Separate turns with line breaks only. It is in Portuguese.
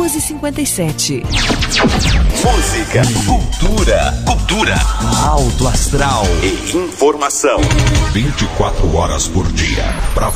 12h57.
Música, cultura, alto astral e informação.
24 horas por dia, pra